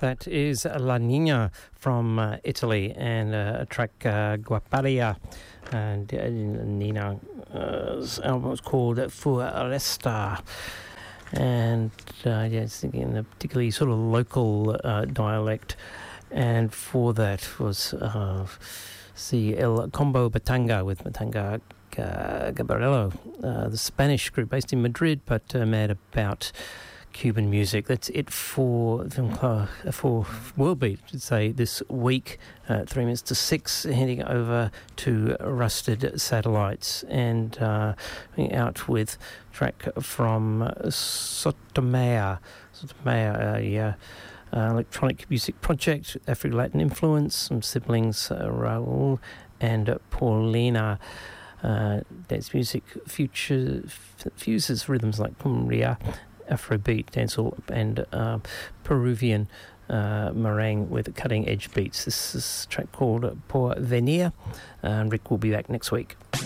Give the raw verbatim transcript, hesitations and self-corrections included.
That is La Nina from uh, Italy, and uh, a track uh, Guaparia, and uh, Nina's album was called Foresta, and uh, yes, again a particularly sort of local uh, dialect, and for that was uh, see El Combo Batanga with Batanga uh, Gabarello, uh, the Spanish group based in Madrid, but uh, mad about Cuban music. That's it for uh, for World Beat, I should say, this week. Uh, three minutes to six, heading over to Rusted Satellites, and uh, out with a track from Sotomayor. Sotomayor, a uh, uh, electronic music project, Afro-Latin influence, some siblings, uh, Raul and uh, Paulina. Uh, dance music future, f- fuses rhythms like cumbia, Afrobeat, dancehall, and uh, Peruvian uh, meringue with cutting-edge beats. This is a track called Por Venir, and Rick will be back next week.